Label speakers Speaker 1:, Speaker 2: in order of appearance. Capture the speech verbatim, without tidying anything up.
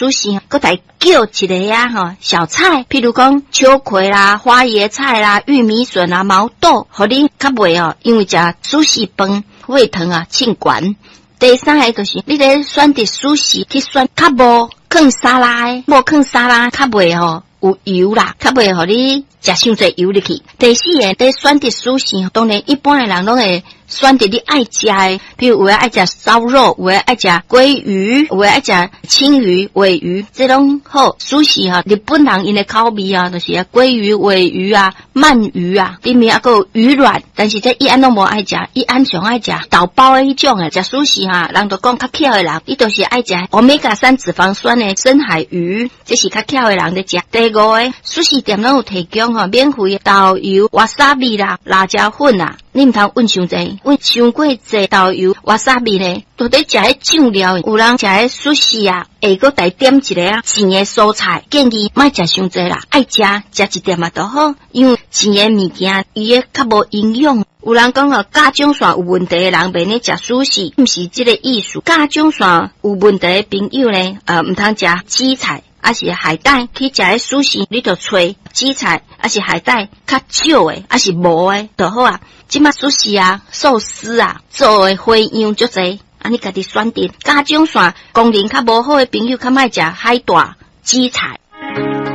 Speaker 1: 寿司，搁来叫一个啊吼小菜，譬如讲秋葵啦、花椰菜啦、玉米笋啦、毛豆，互你较袂哦，因为食寿司饭胃疼啊、罄管。第三个就是你咧选择寿司去选较无放沙拉的，无放沙拉较袂吼有油啦，较袂互你食伤侪油入去。第四个咧选择寿司，当然一般的人拢会选择你爱食的，比如有诶爱食烧肉，有诶爱食鲑鱼，有诶爱食青鱼、尾鱼，这种好寿司哈。日本人因诶口味啊，就是鲑鱼、尾鱼啊、鳗鱼啊，里面还佫有鱼卵，但是这伊安拢无爱食，伊安上爱食豆包诶迄种诶，食寿司哈，人都讲较巧诶人，伊都是爱食欧米伽三脂肪酸诶深海鱼，这是较巧诶人咧食。第五个寿司店拢有提供吼免费豆油、瓦萨米啦、辣椒粉啦。你唔通揾伤济，揾伤过济豆油、瓦萨米咧，到底食迄酱料，有人食迄寿司啊，下个再点一个啊甜的蔬菜，建议莫食伤济啦，爱食食一点嘛都好，因为甜的物件伊诶较无营养。有人讲哦，甲状腺有问题的人袂呢食寿司，毋是即个意思。甲状腺有问题的朋友呢，呃，唔通食紫菜。还是海带去食迄寿司，你着找紫菜，还是海带较少诶，还是无诶，就好啊。即马寿司啊、寿司啊，做诶花样足侪，啊，你家己选择。甲状腺功能较无好诶朋友，较莫食海带、紫菜。